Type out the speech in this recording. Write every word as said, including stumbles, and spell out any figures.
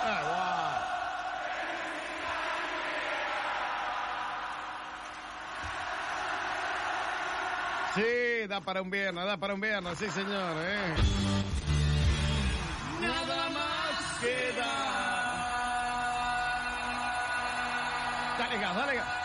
Sí, da para un viernes, da para un viernes, sí señor, eh. Nada más queda. Dale gas, dale gas.